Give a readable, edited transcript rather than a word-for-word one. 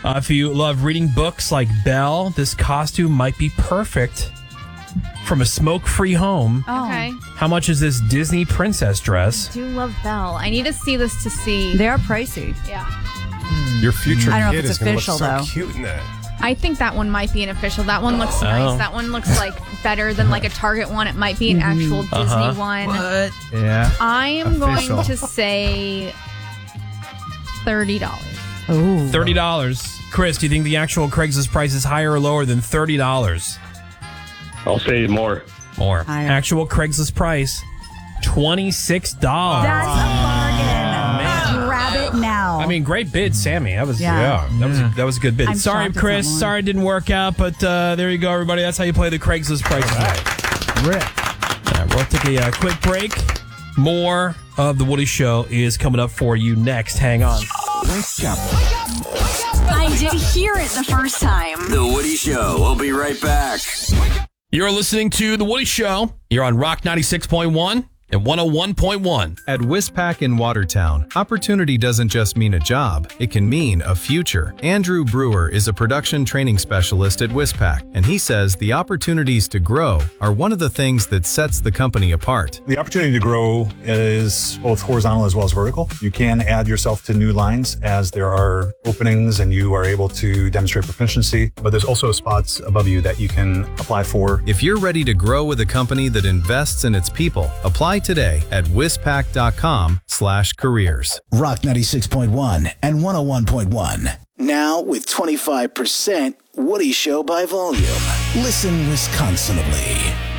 If you love reading books like Belle, this costume might be perfect. From a smoke-free home. Oh. Okay. How much is this Disney princess dress? I do love Belle. I need to see this to see. They are pricey. Yeah. Your future I don't know if kid it's is going to look official, so though. cute in that. I think that one might be an official. That one looks nice. That one looks like better than like a Target one. It might be an actual Disney one. What? Yeah. I am Official. going to say $30. Oh. $30. Chris, do you think the actual Craigslist price is higher or lower than $30? I'll say more. More. Higher. Actual Craigslist price, $26. That's a bargain. Grab it now. I mean, great bid, Sammy. That was Yeah. that was a good bid. I'm Sorry, shocked it's Chris. not more. Sorry it didn't work out, but there you go, everybody. That's how you play the Craigslist price. Rip. We'll take a quick break. More of The Woody Show is coming up for you next. Hang on. I did hear it the first time. The Woody Show. We'll be right back. You're listening to The Woody Show. You're on Rock 96.1 and 101.1. At Wispac in Watertown, opportunity doesn't just mean a job, it can mean a future. Andrew Brewer is a production training specialist at Wispac, and he says the opportunities to grow are one of the things that sets the company apart. The opportunity to grow is both horizontal as well as vertical. You can add yourself to new lines as there are openings and you are able to demonstrate proficiency, but there's also spots above you that you can apply for. If you're ready to grow with a company that invests in its people, apply today at wispac.com/careers. Rock 96.1 and 101.1. Now with 25% Woody Show by volume. Listen Wisconsinably.